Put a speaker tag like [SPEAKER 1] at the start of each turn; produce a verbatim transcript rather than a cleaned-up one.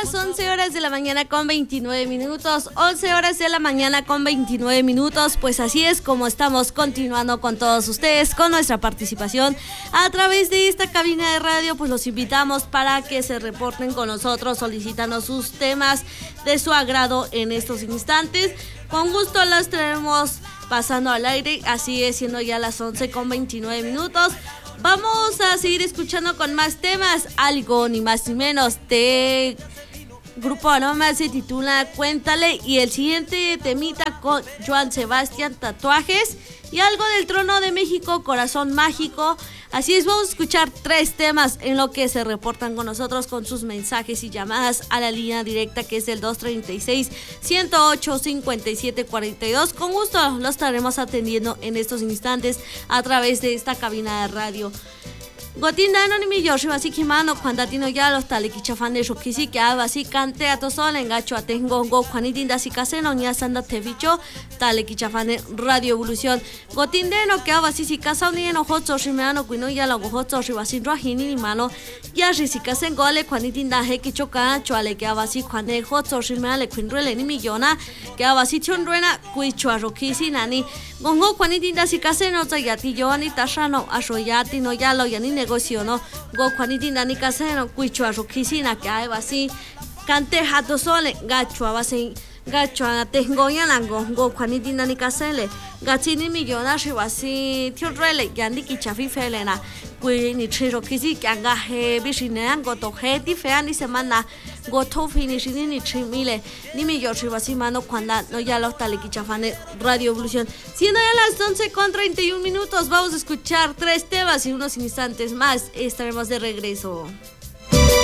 [SPEAKER 1] las once horas de la mañana con veintinueve minutos, once horas de la mañana con veintinueve minutos, pues así es como estamos continuando con todos ustedes, con nuestra participación a través de esta cabina de radio. Pues los invitamos para que se reporten con nosotros, solicitando sus temas de su agrado en estos instantes. Con gusto los tenemos pasando al aire, así es, siendo ya las once con veintinueve minutos. Vamos a seguir escuchando con más temas, algo ni más ni menos de Grupo Aroma, se titula Cuéntale, y el siguiente temita con Joan Sebastián, Tatuajes, y algo del Trono de México, Corazón Mágico. Así es, vamos a escuchar tres temas en lo que se reportan con nosotros con sus mensajes y llamadas a la línea directa, que es el dos treinta y seis, ciento ocho, cincuenta y siete cuarenta y dos. Con gusto los estaremos atendiendo en estos instantes a través de esta cabina de radio. Gotinda no ni mi yo así que mano cuando tino ya los tale que chafan de shokisi que haga así cante a to sol engacho a tengo go juanitinda si caseno ni asanda te bicho tale que chafan de Radio Evolución. Gotinde no que haga así si casa ni no hotso shimano cuino ya lo hotso shi así rohini ni mano ya si casen gole juanitinda he que choca choale que haga así cuando hotso shimale quinrele ni millona que haga así chonruena cuicho a rokisi nani gongo juanitinda si caseno ya ti yo ni tashano ashoyati no ya lo ya ni negocio no go juanitinda ni caseno cuicho a rokisina que haga así cante hato sole gacho a base gacho a tengo ya lango go juanitinda ni casele gachini millona shi así tiorrele yandi kichafi felena kui ni chiro kisi kanga he bishine go to he ti fe ni semana go to finish ni chimile ni mi yo shi mano cuando no ya los tale kichafane Radio Evolución. Siendo ya las once con treinta y un minutos, vamos a escuchar tres temas y unos instantes más estaremos de regreso.